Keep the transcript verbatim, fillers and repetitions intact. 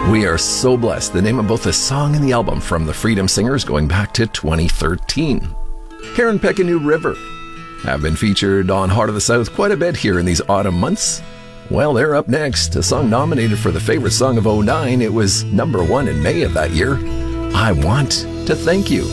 We are so blessed. The name of both the song and the album from the Freedom Singers going back to twenty thirteen. Karen Peck and New River have been featured on Heart of the South quite a bit here in these autumn months. Well, they're up next. A song nominated for the favorite song of oh nine. It was number one in May of that year. I Want to Thank You.